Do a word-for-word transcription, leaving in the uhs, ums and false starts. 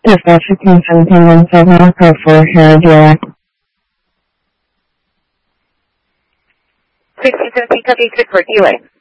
If that's a consenting one seven or four hair dealer. sixteen seventeen, copy, good for delay.